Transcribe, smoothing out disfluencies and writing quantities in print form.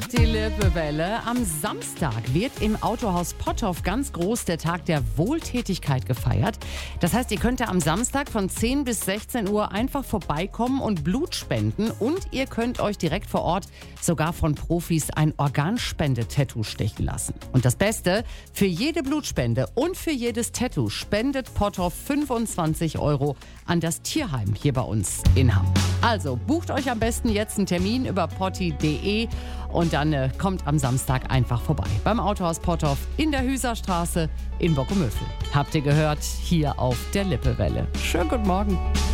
die Lippewelle. Am Samstag wird im Autohaus Potthoff ganz groß der Tag der Wohltätigkeit gefeiert. Das heißt, ihr könnt da am Samstag von 10 bis 16 Uhr einfach vorbeikommen und Blut spenden. Und ihr könnt euch direkt vor Ort sogar von Profis ein Organspende-Tattoo stechen lassen. Und das Beste, für jede Blutspende und für jedes Tattoo spendet Potthoff 25 € an das Tierheim hier bei uns in Hamm. Also bucht euch am besten jetzt einen Termin über potti.de und dann kommt am Samstag einfach vorbei beim Autohaus Potthoff in der Hüserstraße in Bockemöffel. Habt ihr gehört? Hier auf der Lippewelle. Schönen guten Morgen.